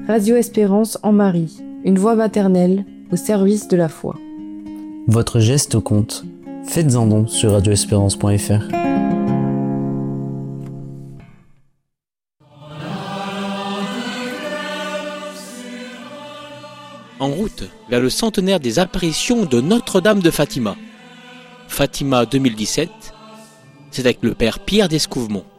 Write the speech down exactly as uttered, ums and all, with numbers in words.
Radio Espérance en Marie, une voix maternelle au service de la foi. Votre geste compte. Faites-en don sur radio espérance point f r. En route vers le centenaire des apparitions de Notre-Dame de Fatima. Fatima deux mille dix-sept, c'est avec le père Pierre d'Escouvemont.